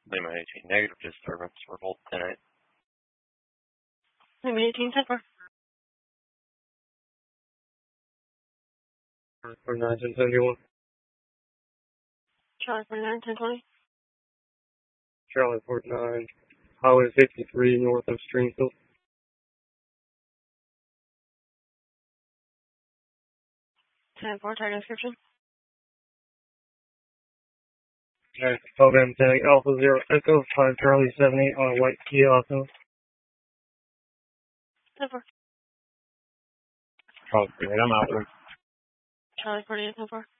Lima 18, negative disturbance. We're both 10-8. Lima 18, 10-4. Charlie 49, 1071. Charlie 49, 1020. Charlie 49, Highway 53 north of Stringfield. Four, target description. Okay, program tag Alpha 0 Echo 5 Charlie 78 on a white Kia Optima. 10-4. Charlie 48, I'm out there. Charlie 48, 10-4.